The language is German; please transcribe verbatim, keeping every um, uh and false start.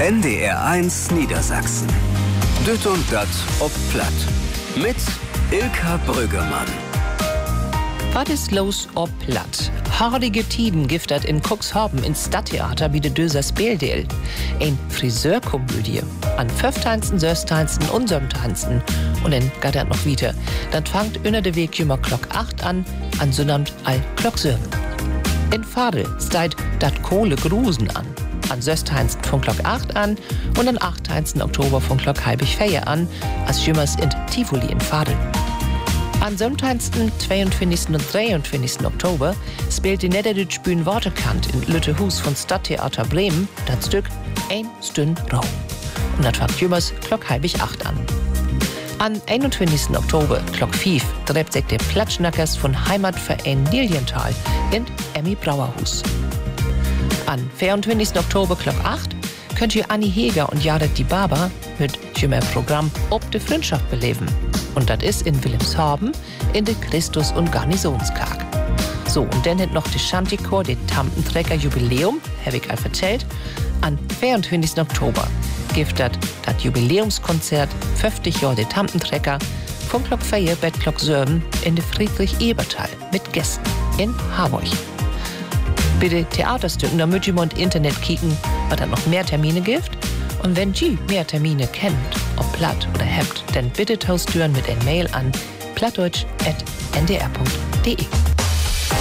N D R eins Niedersachsen. Düt und dat ob Platt. Mit Ilka Brüggemann. Was ist los ob Platt? Hardige Tiden giftet in Cuxhaven ins Stadttheater wie de Döser Speeldeel. Ein Friseurkomödie. An fünfzehn, sechzehn und siebzehn. Und dann geht er noch weiter. Das fängt unter der Weg immer Glock acht an, an Sonnabend all Glock sieben. In Fadel steigt dat Kohle Grusen an. An sechzehn von Glock acht an und am achtzehnten Oktober von Glock halbig Feier an, als jümmers in Tivoli in Fadel. Am siebzehnten, zweiundzwanzigsten und dreiundzwanzigsten Oktober spielt die Niederdeutsche Bühne Waterkant in Lüttehus von Stadttheater Bremen das Stück Ein Stünd Rau. Und das fängt jümmers Glock halbig acht an. Am einundzwanzigsten Oktober, Glock fünf, trebt sich der Platschnackers von Heimatverein Lilienthal in Emmy Brauerhus. Am vierundzwanzigsten Oktober, Glock acht, könnt ihr Anni Heger und Jared die Barber mit ihrem Programm Ob de Freundschaft beleben. Und das ist in Wilhelmshaven in der Christus- und Garnisonskarg. So, und dann hat noch die Chantichor, die Tampentrecker Jubiläum, habe ich all erzählt, am vierundzwanzigsten Oktober gibt das das Jubiläumskonzert fünfzig Jahre der Tampentrecker von Glock vier bis Glock sieben in der Friedrich-Ebertal mit Gästen in Harburg. Bitte Theaterstücken, da müsst ihr mal ins Internet kicken, was da noch mehr Termine gibt. Und wenn ihr mehr Termine kennt, ob platt oder habt, dann bitte tauscht mit einer Mail an plattdeutsch at n d r punkt d e.